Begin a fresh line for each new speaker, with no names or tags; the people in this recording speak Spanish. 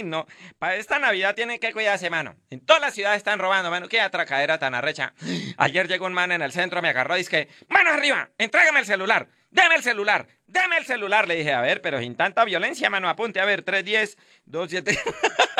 Ay, no. Para esta Navidad tienen que cuidarse, mano. En todas las ciudades están robando, mano. Qué atracadera tan arrecha. Ayer llegó un man en el centro, me agarró y dice que, mano arriba, entrégame el celular. Deme el celular. Deme el celular. Le dije, a ver, pero sin tanta violencia, mano. Apunte, a ver, 310, 27.